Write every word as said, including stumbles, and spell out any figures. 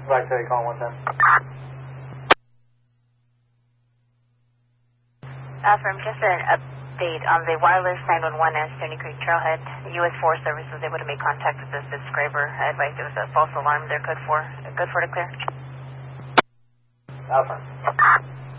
Black City, calling one ten. Affirm, just an update on the wireless nine one one at Stony Creek Trailhead. U S Forest Service was able to make contact with the subscriber. I advised it was a false alarm. They're good for, good for to clear. Affirm.